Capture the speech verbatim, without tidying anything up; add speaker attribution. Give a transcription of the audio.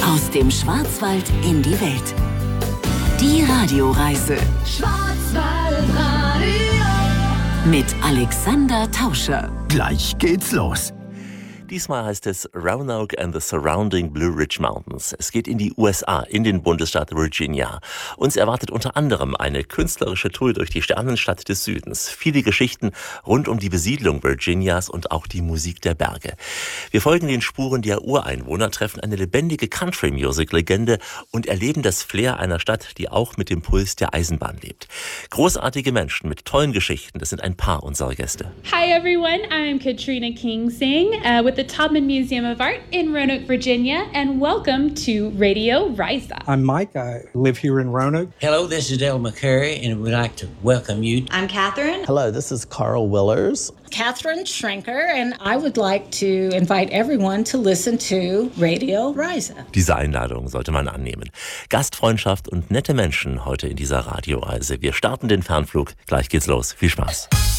Speaker 1: Aus dem Schwarzwald in die Welt. Die Radioreise. Schwarzwaldradio. Mit Alexander Tauscher.
Speaker 2: Gleich geht's los.
Speaker 3: Diesmal heißt es Roanoke and the Surrounding Blue Ridge Mountains. Es geht in die U S A, in den Bundesstaat Virginia. Uns erwartet unter anderem eine künstlerische Tour durch die Sternenstadt des Südens. Viele Geschichten rund um die Besiedlung Virginias und auch die Musik der Berge. Wir folgen den Spuren der Ureinwohner, treffen eine lebendige Country-Music-Legende und erleben das Flair einer Stadt, die auch mit dem Puls der Eisenbahn lebt. Großartige Menschen mit tollen Geschichten, das sind ein paar unserer Gäste.
Speaker 4: Hi everyone, I'm Katrina Kingsing uh, with the Taubman Museum of Art in Roanoke, Virginia, and welcome to Radio Risa.
Speaker 5: I'm Mike. I live here in Roanoke.
Speaker 6: Hello, this is Dale McCurry, and we'd like to welcome you.
Speaker 7: I'm Catherine.
Speaker 8: Hello, this is Carl Willers.
Speaker 9: Catherine Schrenker, and I would like to invite everyone to listen to Radio Risa.
Speaker 3: Diese Einladung sollte man annehmen. Gastfreundschaft und nette Menschen heute in dieser Radioreise. Wir starten den Fernflug. Gleich geht's los. Viel Spaß.